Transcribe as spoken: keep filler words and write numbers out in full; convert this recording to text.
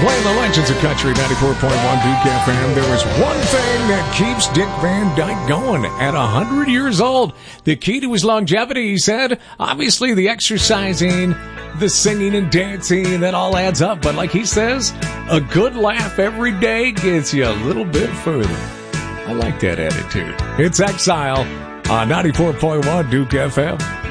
Playing the legends of country, ninety-four point one Duke F M. There is one thing that keeps Dick Van Dyke going at one hundred years old. The key to his longevity, he said, obviously the exercising, the singing and dancing, that all adds up. But like he says, a good laugh every day gets you a little bit further. I like that attitude. It's Exile on ninety-four point one Duke F M.